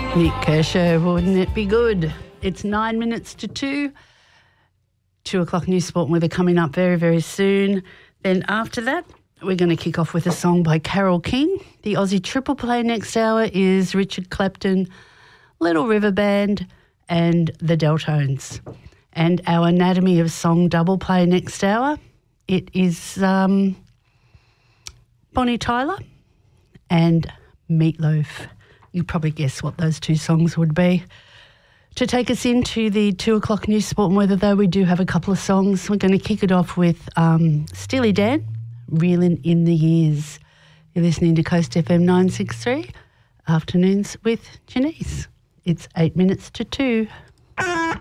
Nick Kershaw, wouldn't it be good? It's 9 minutes to 2. 2 o'clock News Sport and Weather coming up very, very soon. Then after that, we're going to kick off with a song by Carole King. The Aussie triple play next hour is Richard Clapton, Little River Band and the Deltones. And our Anatomy of Song double play next hour, it is Bonnie Tyler and Meatloaf. You probably guess what those two songs would be. To take us into the 2 o'clock News Sport and Weather, though, we do have a couple of songs. We're going to kick it off with Steely Dan, Reelin' in the Years. You're listening to Coast FM 963, Afternoons with Janice. It's 8 minutes to 2.